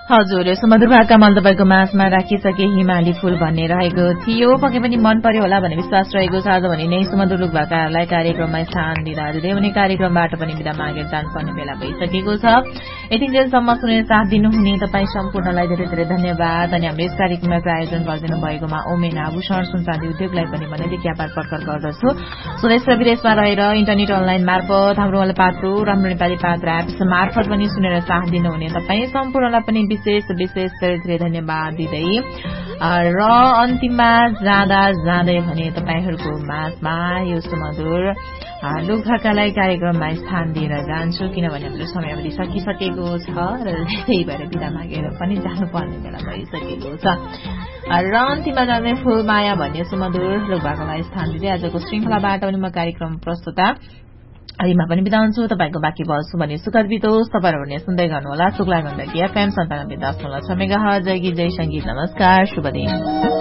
हजुर, सुमधुर कमल तपाईको माझमा राखिसके हिमाली फूल भन्ने रहेको थियो। पक्कै पनि मन पर्यो होला भन्ने विश्वास रहेको छ। आज भने नै सुमधुर भाकाहरूलाई कार्यक्रममा स्थान दिँदा हजुरले हुने कार्यक्रमबाट पनि बिदा मागेर जानुपर्ने बेला भइसकेको छ। यतिन्जेलसम्म सुनेर साथ दिनुहुने तपाईँ सम्पूर्णलाई धेरै धेरै धन्यवाद। अनि हाम्रो यस कार्यक्रममा प्रायोजन गरिदिनु भएकोमा ओमेन आभूषण सुनचाँदी उद्योगलाई पनि भनेदेखि आभार प्रकट गर्दछु। स्वदेश र विदेशमा रहेर इन्टरनेट अनलाइन मार्फत हाम्रो पात्रो राम्रो नेपाली पात्र एप्स मार्फत पनि सुनेर साथ दिनुहुने तपाईँ सम्पूर्णलाई पनि विशेष धेरै धेरै धन्यवाद दिँदै र अन्तिममा जाँदै भने तपाईहरूको माझमा यो सुमधुर लोकभाकालाई कार्यक्रममा स्थान दिएर जान्छु, किनभने हाम्रो समयावधि सकिसकेको छ र त्यही भएर बिदा मागेर पनि जानुपर्ने बेला भइसकेको छ। र अन्तिममा जाँदै फूलमाया भन्ने सुमधुर लोकभाकालाई स्थान दिँदै आजको श्रृंखलाबाट पनि म कार्यक्रम प्रस्तुता हरिमा पनि बिदा हुन्छु। तपाईको बाँकी बस्छु भने सुखद बितोस्। तपाईहरुले सुन्दै गर्नुहोला शुक्ला गण्डकी FM 97.6 मेगाहर्ज। जय गीत जय संगीत। नमस्कार, शुभ दिन।